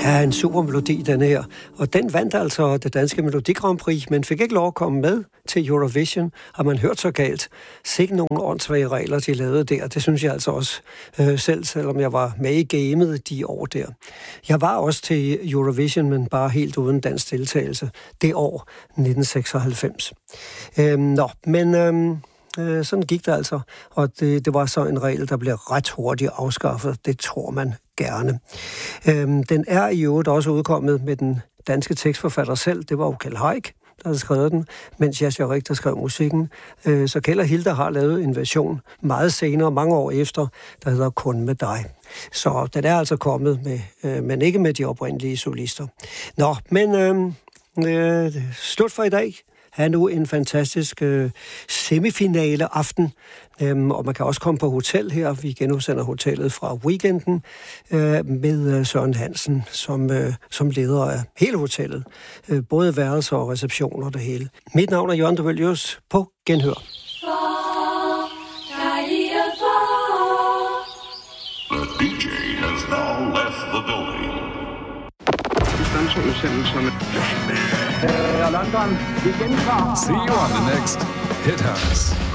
Ja, en super melodi, den her. Og den vandt altså det danske Melodi Grand Prix, men fik ikke lov at komme med til Eurovision. Har man hørt så galt? Sikke nogle åndssvage regler, de lavede der. Det synes jeg altså også selv, selvom jeg var med i gamet de år der. Jeg var også til Eurovision, men bare helt uden dansk deltagelse. Det år 1996. Sådan gik det altså, og det var så en regel, der blev ret hurtigt afskaffet. Det tror man gerne. Den er i øvrigt også udkommet med den danske tekstforfatter selv. Det var jo Kjeld Haik, der havde skrevet den, mens Jas Jarek, der skrev musikken. Så Kjeld og Hilda har lavet en version meget senere, mange år efter, der hedder Kun med dig. Så den er altså kommet med, men ikke med de oprindelige solister. Slut for i dag. Er nu en fantastisk semifinale aften, og man kan også komme på hotel her. Vi genudsender hotellet fra weekenden med Søren Hansen som leder af hele hotellet. Både værelser og receptioner og det hele. Mit navn er Jørgen de Velius. På genhør. The DJ has now left the building. London, igen klar. See you on the next Hit House.